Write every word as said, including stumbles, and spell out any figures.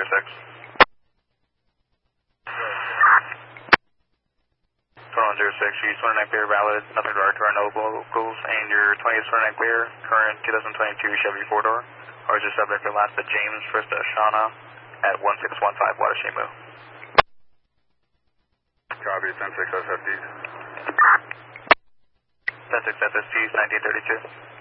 six. twenty-one zero six, you twenty-nine clear, valid, nothing to our turn, no locals, and your twentieth twenty-nine clear, current two thousand twenty-two Chevy four door, or is your subject for last at James, first at Shauna, at one six one five Watershemu. Copy, ten six S F D. ten six S S T, nineteen thirty-two.